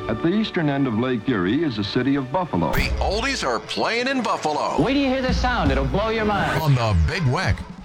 At the eastern end of Lake Erie is the city of Buffalo. The oldies are playing in Buffalo. Wait till you hear the sound. It'll blow your mind. On the Big Weck.